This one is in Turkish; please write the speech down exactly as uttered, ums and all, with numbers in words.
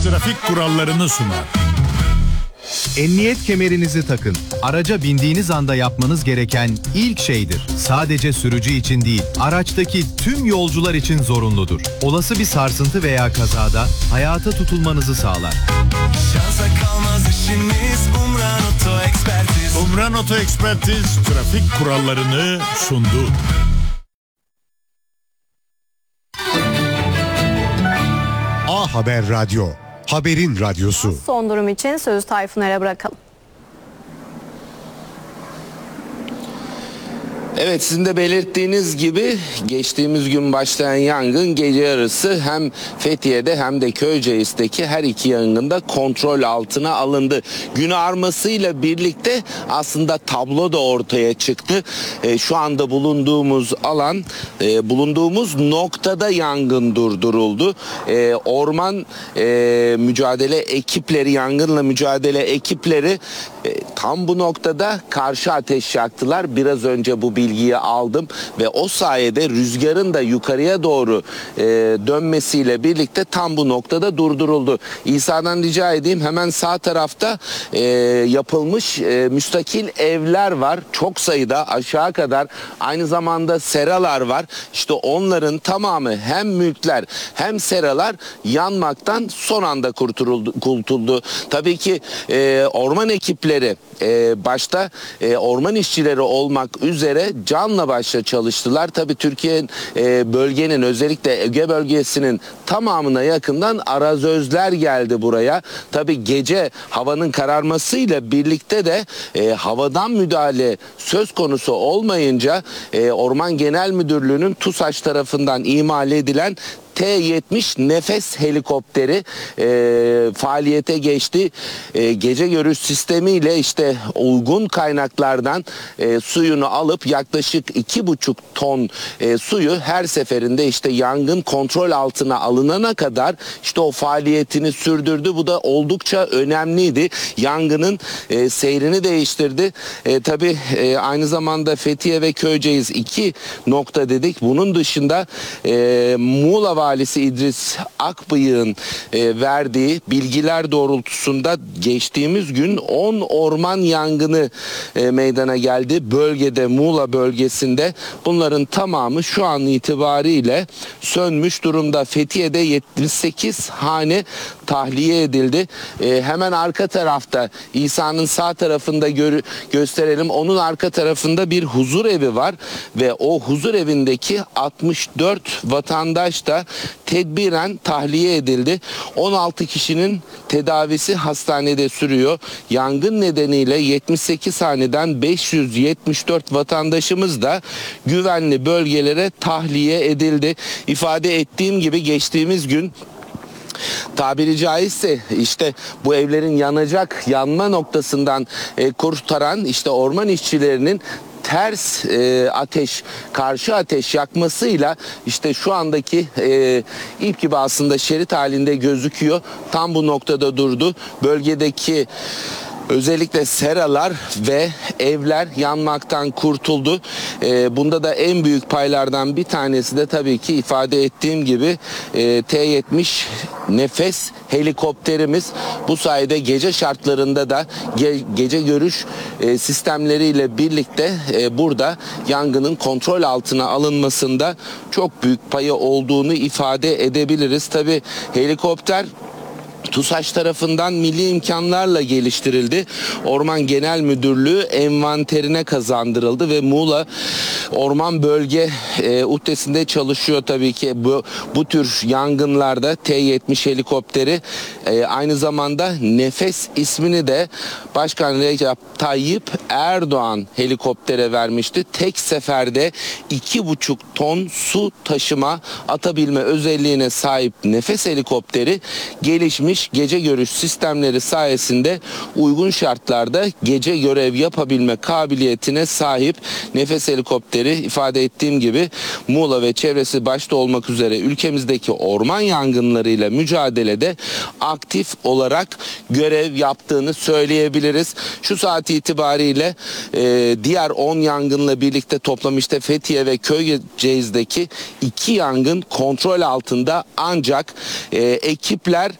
trafik kurallarını sunar. Emniyet kemerinizi takın. Araca bindiğiniz anda yapmanız gereken ilk şeydir. Sadece sürücü için değil, araçtaki tüm yolcular için zorunludur. Olası bir sarsıntı veya kazada hayata tutulmanızı sağlar. Şansa kalmaz işimiz, Umran Oto Ekspertiz. Umran Oto Ekspertiz trafik kurallarını sundu. A Haber Radyo, haberin radyosu. Son durum için sözü Tayfuner'e bırakalım. Evet, sizin de belirttiğiniz gibi geçtiğimiz gün başlayan yangın gece yarısı hem Fethiye'de hem de Köyceğiz'deki her iki yangında kontrol altına alındı. Gün ağarmasıyla birlikte aslında tablo da ortaya çıktı. E, şu anda bulunduğumuz alan, e, bulunduğumuz noktada yangın durduruldu. E, orman e, mücadele ekipleri, yangınla mücadele ekipleri e, tam bu noktada karşı ateş yaktılar. Biraz önce bu bir bilgiyi aldım ve o sayede rüzgarın da yukarıya doğru e, dönmesiyle birlikte tam bu noktada durduruldu. İsa'dan rica edeyim, hemen sağ tarafta e, yapılmış e, müstakil evler var. Çok sayıda, aşağı kadar, aynı zamanda seralar var. İşte onların tamamı, hem mülkler hem seralar yanmaktan son anda kurtuldu. kurtuldu. Tabii ki e, orman ekipleri e, başta e, orman işçileri olmak üzere canla başla çalıştılar. Tabii Türkiye'nin e, bölgenin, özellikle Ege bölgesinin tamamına yakından arazözler geldi buraya. Tabii gece havanın kararmasıyla birlikte de e, havadan müdahale söz konusu olmayınca e, Orman Genel Müdürlüğü'nün TUSAŞ tarafından imal edilen T yetmiş nefes helikopteri e, faaliyete geçti. E, gece görüş sistemiyle işte uygun kaynaklardan e, suyunu alıp yaklaşık iki buçuk ton e, suyu her seferinde işte yangın kontrol altına alınana kadar işte o faaliyetini sürdürdü. Bu da oldukça önemliydi. Yangının e, seyrini değiştirdi. E, tabii e, aynı zamanda Fethiye ve Köyceğiz iki nokta dedik. Bunun dışında e, Muğla Valisi İdris Akbıyık'ın e, verdiği bilgiler doğrultusunda geçtiğimiz gün on orman yangını e, meydana geldi. Bölgede, Muğla bölgesinde bunların tamamı şu an itibariyle sönmüş durumda. Fethiye'de yetmiş sekiz hane tahliye edildi. E, hemen arka tarafta, İsa'nın sağ tarafında gö gösterelim. Onun arka tarafında bir huzur evi var ve o huzur evindeki altmış dört vatandaş da tedbiren tahliye edildi. on altı kişinin tedavisi hastanede sürüyor. Yangın nedeniyle yetmiş sekiz haneden beş yüz yetmiş dört vatandaşımız da güvenli bölgelere tahliye edildi. İfade ettiğim gibi geçtiğimiz gün tabiri caizse işte bu evlerin yanacak, yanma noktasından e, kurtaran işte orman işçilerinin ters e, ateş, karşı ateş yakmasıyla işte şu andaki e, ip gibi aslında şerit halinde gözüküyor. Tam bu noktada durdu. Bölgedeki özellikle seralar ve evler yanmaktan kurtuldu. E, bunda da en büyük paylardan bir tanesi de tabii ki ifade ettiğim gibi e, T yetmiş nefes helikopterimiz. Bu sayede gece şartlarında da ge gece görüş e, sistemleriyle birlikte e, burada yangının kontrol altına alınmasında çok büyük payı olduğunu ifade edebiliriz. Tabii helikopter TUSAŞ tarafından milli imkanlarla geliştirildi. Orman Genel Müdürlüğü envanterine kazandırıldı ve Muğla Orman Bölge e, uhdesinde çalışıyor tabii ki. Bu, bu tür yangınlarda T yetmiş helikopteri e, aynı zamanda Nefes ismini de Başkan Recep Tayyip Erdoğan helikoptere vermişti. Tek seferde iki buçuk ton su taşıma atabilme özelliğine sahip Nefes helikopteri gelişmiş gece görüş sistemleri sayesinde uygun şartlarda gece görev yapabilme kabiliyetine sahip. Nefes helikopteri ifade ettiğim gibi Muğla ve çevresi başta olmak üzere ülkemizdeki orman yangınlarıyla mücadelede aktif olarak görev yaptığını söyleyebiliriz. Şu saat itibariyle e, diğer on yangınla birlikte toplam işte Fethiye ve Köyceğiz'deki iki yangın kontrol altında, ancak e, ekipler